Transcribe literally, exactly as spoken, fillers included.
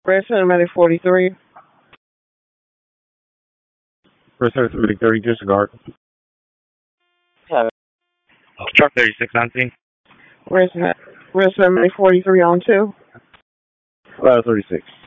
Red Cinematic forty-three. Red Cinematic thirty, disregard. Seven. Truck thirty-six nineteen. Red Cinematic forty-three on two. Uh, thirty-six.